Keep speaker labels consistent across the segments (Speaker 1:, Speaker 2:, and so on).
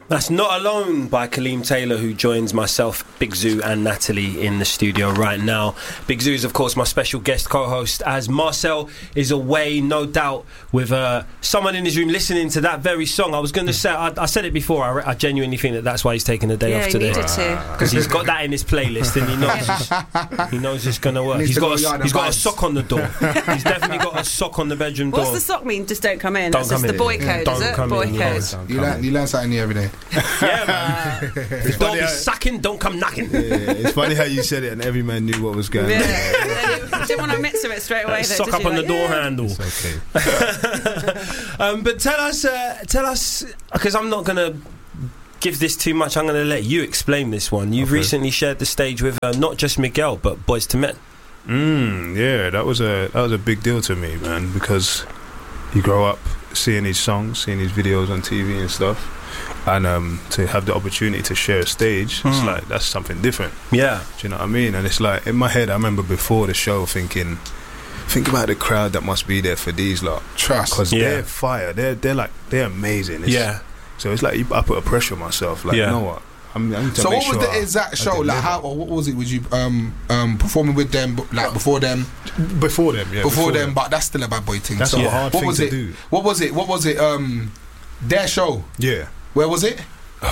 Speaker 1: That's Not Alone by Kaleem Taylor, who joins myself, Big Zoo and Natalie in the studio right now. Big Zoo is, of course, my special guest co-host, as Marcel is away, no doubt, with someone in his room listening to that very song. I was going to say, I said it before, I genuinely think that's why he's taking the day off today. Because he's got that in his playlist and he knows it's going to work. He's got a sock on the door. He's definitely got a sock on the bedroom door.
Speaker 2: What's the sock mean? Just don't come in. That's just the boy code, is it? Boy code.
Speaker 3: You learn something new every day.
Speaker 1: Yeah, man. If don't be sucking, don't come knocking.
Speaker 4: Yeah, it's funny how you said it and every man knew what was going on.
Speaker 2: I didn't want to admit to it straight away.
Speaker 1: Sock up on the door handle.
Speaker 4: It's okay.
Speaker 1: But tell us, because I'm not going to give this too much, I'm going to let you explain this one. You've recently shared the stage with not just Miguel, but Boyz II Men.
Speaker 4: Yeah, that was a big deal to me, man, because you grow up seeing these songs, seeing these videos on TV and stuff. And to have the opportunity to share a stage, it's like, that's something different.
Speaker 1: Yeah.
Speaker 4: Do you know what I mean? And it's like, in my head, I remember before the show thinking, think about the crowd that must be there for these lot.
Speaker 3: Trust.
Speaker 4: Because they're fire. They're amazing. So it's like, I put a pressure on myself. Like, you know what?
Speaker 3: So what was the exact show? Like, what was it? Was you performing with them, like before them?
Speaker 4: Before them, yeah.
Speaker 3: Before them, but that's still a bad boy thing.
Speaker 4: That's a hard thing to do.
Speaker 3: What was it? Their show?
Speaker 4: Yeah.
Speaker 3: Where was it?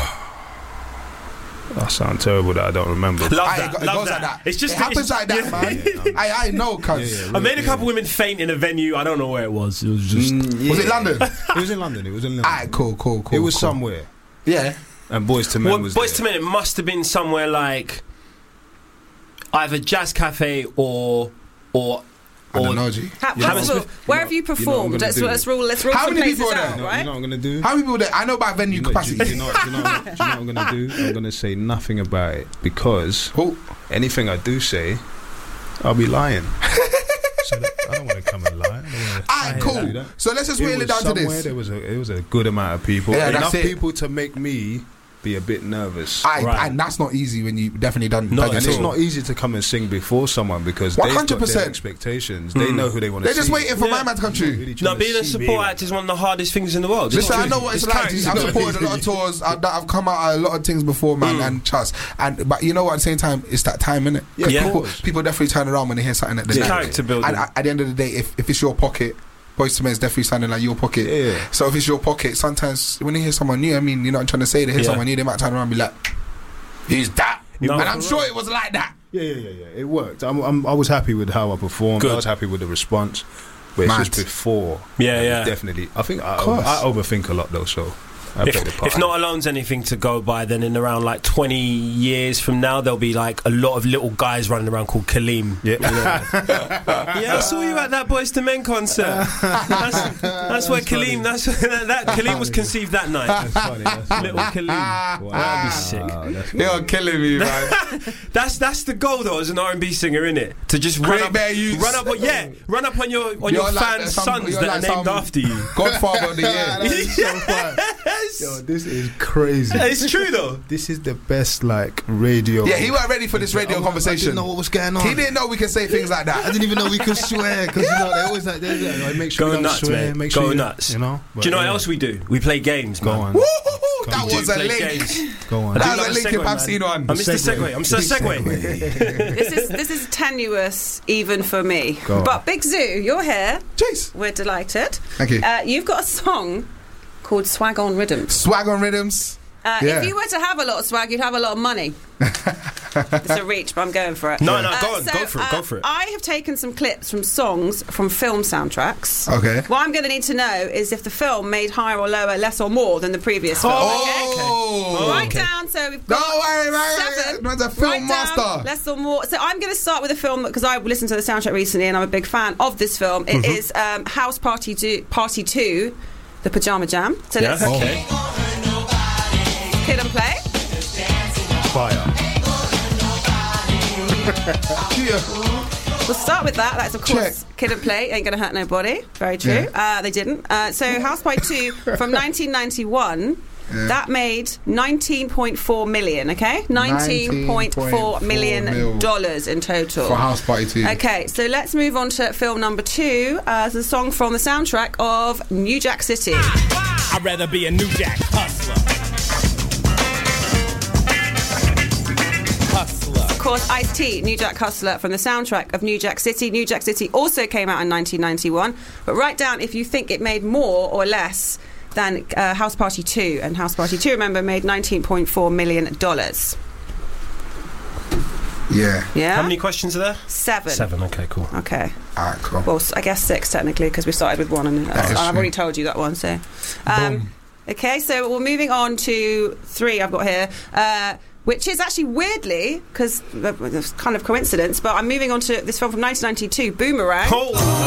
Speaker 4: That sounds terrible that I don't remember.
Speaker 1: Love
Speaker 3: It goes
Speaker 1: that.
Speaker 3: like that.
Speaker 1: It's just
Speaker 3: it happens like that, man. I know, cuz.
Speaker 1: I made a couple women faint in a venue. I don't know where it was. It was just.
Speaker 3: Was it London?
Speaker 4: It was in London.
Speaker 3: Alright, cool.
Speaker 4: It was somewhere.
Speaker 3: Yeah.
Speaker 4: And Boyz II Men was
Speaker 1: Boyz II Men, it must have been somewhere like either Jazz Cafe or
Speaker 3: I don't know, G.
Speaker 2: Where have you performed? Let's roll.
Speaker 3: How many people are
Speaker 2: there?
Speaker 3: there?
Speaker 2: Right?
Speaker 4: You know what I'm going to do?
Speaker 3: How many people are there? I know about venue capacity.
Speaker 4: Do you know what I'm going to do? I'm going to say nothing about it, because anything I do say, I'll be lying. So I don't want to come and lie.
Speaker 3: Alright, cool. So let's just wheel it down to this.
Speaker 4: It was a good amount of people.
Speaker 3: Yeah,
Speaker 4: enough people to make me be a bit nervous.
Speaker 3: And that's not easy when you definitely done.
Speaker 4: And it's not easy to come and sing before someone, because they've got their expectations. They know who they want to see.
Speaker 3: They're just waiting for my man to come true.
Speaker 1: No, being a support act is one of the hardest things in the world.
Speaker 3: Listen, I know what it's like. I've supported a lot of tours. I've come out a lot of things before, man, and trust. But you know what? At the same time, it's that time, innit? People definitely turn around when they hear something that they like.
Speaker 1: Character building.
Speaker 3: And at the end of the day, if it's your pocket, Boyz II Men is definitely sounding like your pocket.
Speaker 4: Yeah.
Speaker 3: So if it's your pocket, sometimes when you hear someone new, I mean, you're not trying to say they hear someone new, they might turn around and be like, who's that?
Speaker 1: No,
Speaker 3: and I'm sure it was like that.
Speaker 4: Yeah. It worked. I was happy with how I performed.
Speaker 1: Good.
Speaker 4: I was happy with the response. But it's just before.
Speaker 1: Yeah.
Speaker 4: Definitely. I think I overthink a lot though, so I play the part.
Speaker 1: If Not Alone's anything to go by, then in around like 20 years from now, there'll be like a lot of little guys running around called Kaleem.
Speaker 4: Yeah.
Speaker 1: I saw you at that Boyz II Men concert. That's where Kaleem. Kaleem was conceived that night.
Speaker 4: That's funny.
Speaker 1: Little Kaleem. Wow. That'd be sick.
Speaker 3: You're killing me, man.
Speaker 1: That's the goal though, as an R&B singer, innit? To just run up on your fans' sons that are named after you.
Speaker 3: Godfather of the year.
Speaker 4: Yo, this is crazy.
Speaker 1: It's true though.
Speaker 4: This is the best radio.
Speaker 3: Yeah, he weren't ready for this radio conversation.
Speaker 4: I didn't know what was going on.
Speaker 3: He didn't know we can say things like that.
Speaker 4: I didn't even know we could swear, because they always like, make sure
Speaker 1: go
Speaker 4: you don't
Speaker 1: nuts,
Speaker 4: swear,
Speaker 1: man.
Speaker 4: make sure
Speaker 1: go nuts.
Speaker 4: You know.
Speaker 1: Do you know what else we do? We play games.
Speaker 4: Go
Speaker 1: man.
Speaker 4: on.
Speaker 3: Woo-hoo-hoo, that was a link.
Speaker 1: Games.
Speaker 4: Go on.
Speaker 3: That was a link if I've seen one.
Speaker 1: I'm Mr. Segway. I'm Sir Segway.
Speaker 2: This is tenuous even for me. But Big Zoo, you're here.
Speaker 3: Jeez.
Speaker 2: We're delighted.
Speaker 3: Thank you.
Speaker 2: You've got a song called Swag on Rhythms.
Speaker 3: Swag on Rhythms.
Speaker 2: If you were to have a lot of swag, you'd have a lot of money. It's a reach, but I'm going for it.
Speaker 1: No, go on, go for it.
Speaker 2: I have taken some clips from songs from film soundtracks.
Speaker 3: Okay.
Speaker 2: What I'm going to need to know is if the film made higher or lower, less or more than the previous film. Write down. So we've got seven.
Speaker 3: Man's a film master.
Speaker 2: Less or more. So I'm going to start with a film because I listened to the soundtrack recently and I'm a big fan of this film. It is House Party 2, The Pajama Jam. So let's Kid and Play.
Speaker 4: Fire.
Speaker 2: We'll start with that. That's of course Kid and Play. Ain't gonna hurt nobody. Very true. They didn't. So House Party 2 from 1991. That made $19.4 million. Okay, $19.4 million in total
Speaker 3: for House Party 2.
Speaker 2: Okay, so let's move on to film number 2. It's a song from the soundtrack of New Jack City.
Speaker 5: I'd rather be a New Jack hustler.
Speaker 2: course, Ice-T, New Jack Hustler, from the soundtrack of New Jack City. New Jack City also came out in 1991. But write down if you think it made more or less than House Party 2. And House Party 2, remember, made $19.4 million.
Speaker 3: Yeah.
Speaker 1: How many questions are there?
Speaker 2: 7.
Speaker 1: Okay, cool.
Speaker 2: Okay.
Speaker 3: All right, cool.
Speaker 2: Well, I guess 6 technically, because we started with 1, and I've already told you that one. So, okay. So we're moving on to 3. I've got here, which is actually weirdly, because it's kind of coincidence, but I'm moving on to this film from 1992, Boomerang.